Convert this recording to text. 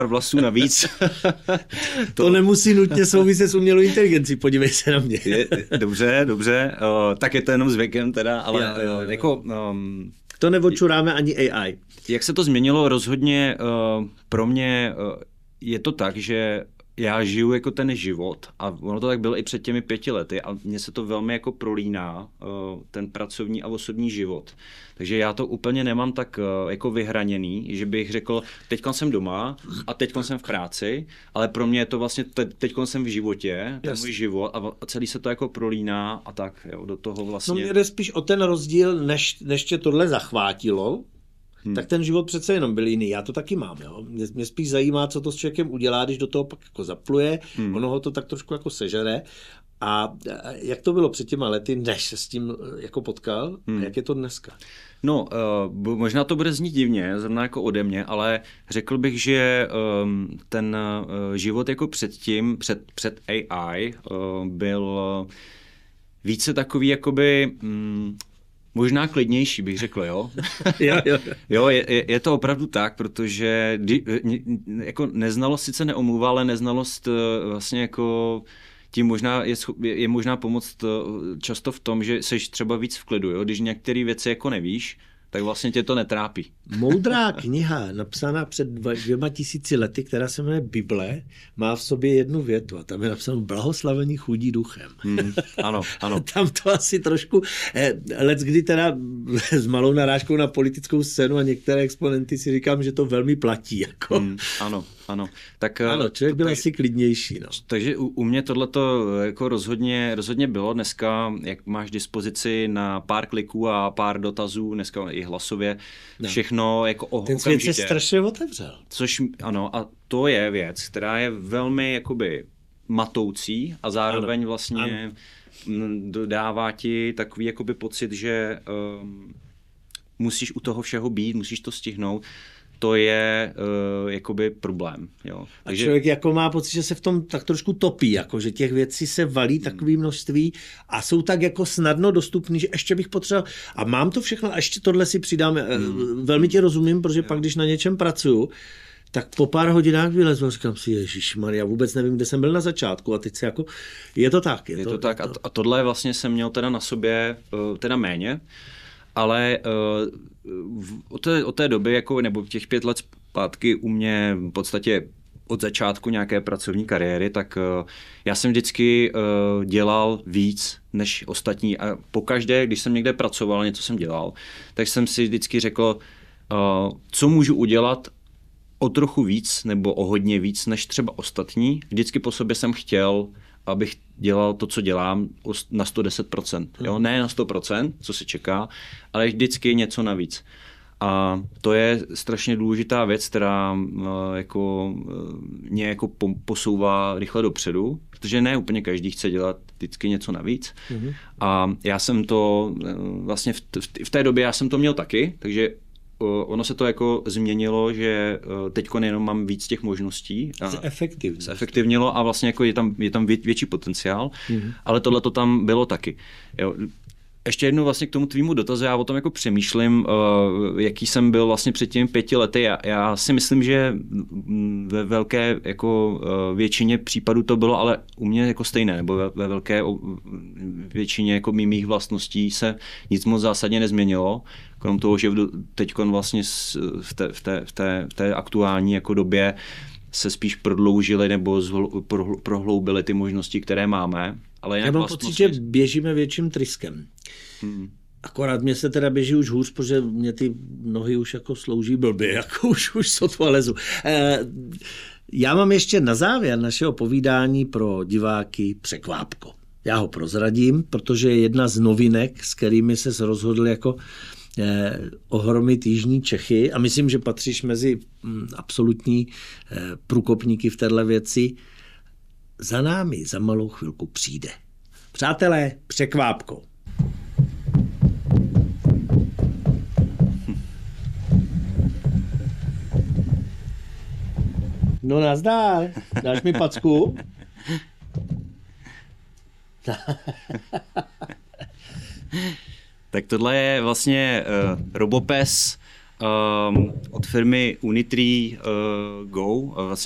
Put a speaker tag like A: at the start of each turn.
A: vlasů navíc.
B: To nemusí nutně souviset s umělou inteligencí, podívej se na mě.
A: Dobře, tak je to jenom s věkem teda, ale jako...
B: To neočuráme ani AI.
A: Jak se to změnilo rozhodně pro mě je to tak, že já žiju jako ten život a ono to tak bylo i před těmi 5 lety a mně se to velmi jako prolíná, ten pracovní a osobní život. Takže já to úplně nemám tak jako vyhraněný, že bych řekl, teďkon jsem doma a teďkon jsem v práci, ale pro mě je to vlastně, teďkon jsem v životě, ten můj život a celý se to jako prolíná a tak, jo, do toho vlastně.
B: No mě jde spíš o ten rozdíl, než tě tohle zachvátilo, tak ten život přece jenom byl jiný. Já to taky mám. Jo? Mě spíš zajímá, co to s člověkem udělá, když do toho pak jako zapluje, ono ho to tak trošku jako sežere. A jak to bylo před těma lety, než se s tím jako potkal? A jak je to dneska?
A: No, možná to bude znít divně, zrovna jako ode mě, ale řekl bych, že ten život jako předtím, před AI, byl více takový jakoby... možná klidnější, bych řekl, jo? Jo, je to opravdu tak, protože jako neznalost sice neomluvá, ale neznalost vlastně jako tím možná je možná pomoct často v tom, že seš třeba víc v klidu, jo? Když některé věci jako nevíš, tak vlastně tě to netrápí.
B: Moudrá kniha, napsaná před 2000 lety, která se jmenuje Bible, má v sobě jednu větu a tam je napsáno blahoslavení chudí duchem.
A: Ano.
B: Tam to asi trošku, leckdy teda s malou narážkou na politickou scénu a některé exponenty si říkám, že to velmi platí. Jako.
A: Ano. Tak,
B: ano, člověk byl asi klidnější. No.
A: Takže u mě tohleto jako rozhodně bylo. Dneska, jak máš dispozici na pár kliků a pár dotazů, dneska i hlasově, všechno jako
B: okamžitě. Ten svět se strašně otevřel.
A: Což ano, a to je věc, která je velmi jakoby matoucí a zároveň vlastně dodává ti takový jakoby pocit, že musíš u toho všeho být, musíš to stihnout. To je jakoby problém. Jo.
B: Takže... A člověk jako má pocit, že se v tom tak trošku topí, jako, že těch věcí se valí takové množství a jsou tak jako snadno dostupný, že ještě bych potřeboval a mám to všechno a ještě tohle si přidám. Velmi tě rozumím, protože pak, když na něčem pracuju, tak po pár hodinách vylezu a říkám si, ježišmarja, vůbec nevím, kde jsem byl na začátku a teď se jako, je to tak.
A: Je to tak a tohle vlastně jsem měl teda na sobě teda méně, ale od té doby, jako, nebo těch 5 let zpátky u mě v podstatě od začátku nějaké pracovní kariéry, tak já jsem vždycky dělal víc než ostatní a pokaždé, když jsem někde pracoval, něco jsem dělal, tak jsem si vždycky řekl, co můžu udělat o trochu víc nebo o hodně víc než třeba ostatní. Vždycky po sobě jsem chtěl, abych dělal to, co dělám, na 110%. Jo? Ne na 100%, co se čeká, ale vždycky něco navíc. A to je strašně důležitá věc, která jako, mě jako posouvá rychle dopředu, protože ne úplně každý chce dělat vždycky něco navíc. A já jsem to vlastně v té době já jsem to měl taky, takže ono se to jako změnilo, že teďko nejenom mám víc těch možností. Zefektivnilo a vlastně jako je tam větší potenciál, ale tohle to tam bylo taky. Jo. Ještě jednou vlastně k tomu tvýmu dotazu, já o tom jako přemýšlím, jaký jsem byl vlastně před těmi 5 lety. Já si myslím, že ve velké jako většině případů to bylo, ale u mě jako stejné, nebo ve velké většině jako mých vlastností se nic moc zásadně nezměnilo, krom toho, že teďkon vlastně v té aktuální jako době se spíš prodloužily nebo prohloubily ty možnosti, které máme. Ale
B: já mám pocit, že běžíme větším tryskem. Akorát mě se teda běží už hůř, protože mě ty nohy už jako slouží blbě, jako už sotva lezu. Já mám ještě na závěr našeho povídání pro diváky překvápko. Já ho prozradím, protože je jedna z novinek, s kterými se rozhodl jako ohromit jižní Čechy a myslím, že patříš mezi absolutní průkopníky v této věci. Za námi za malou chvilku přijde. Přátelé, překvápko. No nazdar, dáš mi packu?
A: Tak tohle je vlastně Robopes od firmy Unitree Go, vlastně